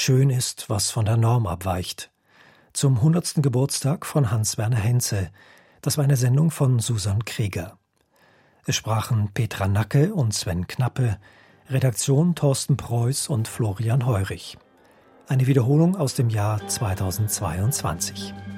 Schön ist, was von der Norm abweicht. Zum 100. Geburtstag von Hans-Werner Henze. Das war eine Sendung von Susan Krieger. Es sprachen Petra Nacke und Sven Knappe, Redaktion Thorsten Preuß und Florian Heurich. Eine Wiederholung aus dem Jahr 2022.